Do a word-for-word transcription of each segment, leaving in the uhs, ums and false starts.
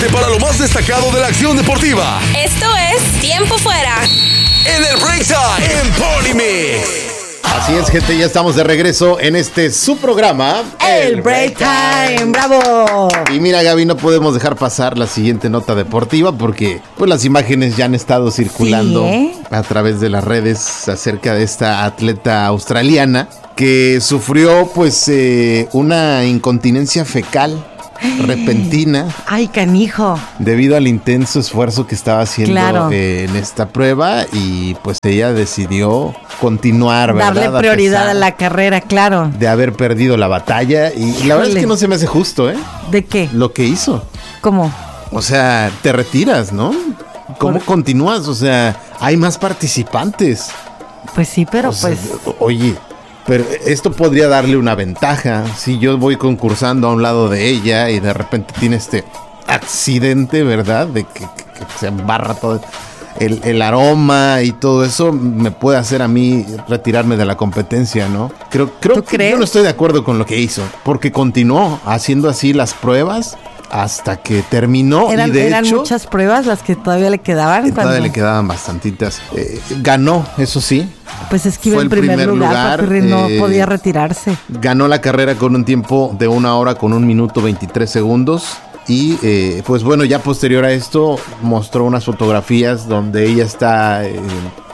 Para lo más destacado de la acción deportiva. Esto es Tiempo Fuera. En el Break Time, en Polymix. Así es, gente, ya estamos de regreso en este su programa, El Break Time. ¡Bravo! Y mira, Gaby, no podemos dejar pasar la siguiente nota deportiva porque pues las imágenes ya han estado circulando Sí, ¿eh? a través de las redes acerca de esta atleta australiana que sufrió pues eh, una incontinencia fecal repentina. Ay, canijo. Debido al intenso esfuerzo que estaba haciendo Claro. eh, en esta prueba y pues ella decidió continuar, ¿verdad? Darle A prioridad pesar a la carrera, claro. de haber perdido la batalla y la verdad es Híjole. que no se me hace justo, ¿eh? ¿De qué? Lo que hizo. ¿Cómo? O sea, te retiras, ¿no? ¿Cómo Por- continúas? O sea, hay más participantes. Pues sí, pero O sea, pues... oye, pero esto podría darle una ventaja. Si yo voy concursando a un lado de ella y de repente tiene este accidente, ¿verdad? De que, que- que se embarra todo el, el aroma y todo eso, me puede hacer a mí retirarme de la competencia, ¿no? Creo, creo ¿Tú que crees? yo no estoy de acuerdo con lo que hizo, porque continuó haciendo así las pruebas hasta que terminó Eran, y de eran hecho... muchas pruebas las que todavía le quedaban. Eh, Todavía cuando- le quedaban bastantitas. Eh, ganó, eso sí. Pues es que iba fue en el primer, primer lugar, lugar, Papirri, no eh, podía retirarse. Ganó la carrera con un tiempo de una hora con un minuto veintitrés segundos. Y eh, pues bueno, ya posterior a esto mostró unas fotografías donde ella está eh,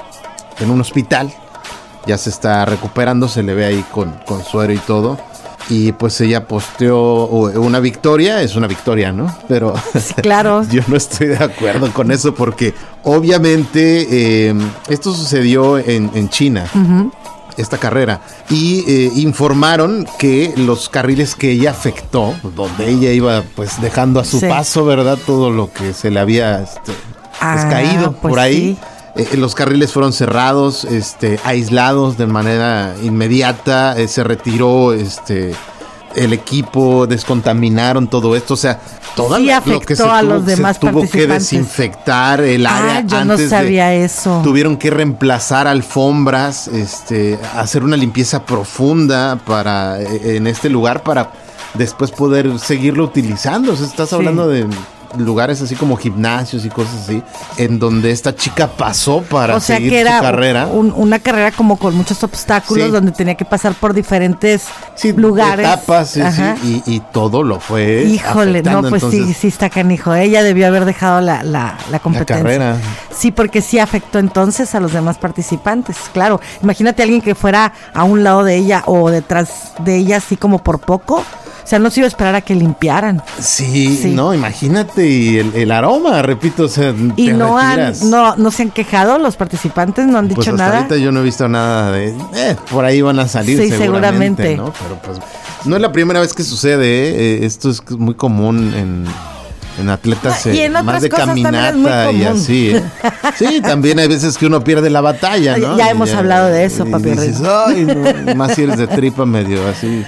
en un hospital. Ya se está recuperando, se le ve ahí con, con suero y todo. Y pues ella posteó una victoria, es una victoria, ¿no? Pero Sí, claro. yo no estoy de acuerdo con eso porque obviamente eh, esto sucedió en, en China, Ujú. esta carrera, y eh, informaron que los carriles que ella afectó, donde ella iba pues dejando a su Sí. paso, ¿verdad? Todo lo que se le había este, Ah, pues, caído pues por ahí. sí. Eh, los carriles fueron cerrados, este, aislados de manera inmediata, eh, se retiró este, el equipo, descontaminaron todo esto, o sea, todo Sí lo afectó que se a tuvo, los demás se tuvo que participantes. desinfectar el área Ah, yo no antes sabía de, eso. Tuvieron que reemplazar alfombras, este, hacer una limpieza profunda para eh, en este lugar para después poder seguirlo utilizando. O sea, estás Sí. hablando de lugares así como gimnasios y cosas así, en donde esta chica pasó para O sea seguir que era su carrera. un- una carrera como con muchos obstáculos Sí. donde tenía que pasar por diferentes Sí, lugares. etapas, sí, Ajá. sí, y, y todo lo fue Híjole, no, afectando, pues sí, entonces, sí está canijo. Ella debió haber dejado la, la, la competencia. carrera. Sí, porque sí afectó entonces a los demás participantes. Claro, imagínate a alguien que fuera a un lado de ella o detrás de ella, así como por poco. O sea, no se iba a esperar a que limpiaran. Sí, Sí. no, imagínate y el, el aroma, repito, o sea, Y te no han, retiras. no, no se han quejado los participantes, no han Pues dicho hasta nada. ahorita yo no he visto nada de... Eh, por ahí van a salir Sí, seguramente, seguramente. ¿no? Pero pues no es la primera vez que sucede, ¿eh? Eh, esto es muy común en, en atletas Y eh, en otras más de cosas también es muy caminata y común. así, ¿eh? Sí, también hay veces que uno pierde la batalla, ¿no? Ya Y hemos hablado de eso, y papi dices, Rico. ay, no, más si eres de tripa medio así,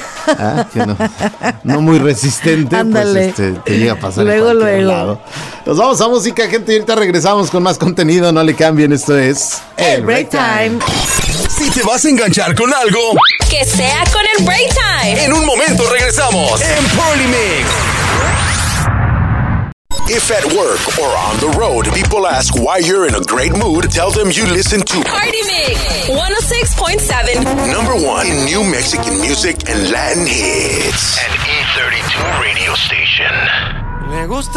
ah, que no, no muy resistente, Ándale. pues este, te llega a pasar Luego, en cualquier luego. lado. Nos vamos a música, gente, y ahorita regresamos con más contenido, no le cambien, esto es... El Break Time. Si te vas a enganchar con algo, Que sea con el Break Time. en un momento regresamos en Polymix. If at work or on the road, people ask why you're in a great mood, tell them you listen to Party Mix one oh six point seven. number one in new Mexican music and Latin hits. An E thirty-two radio station.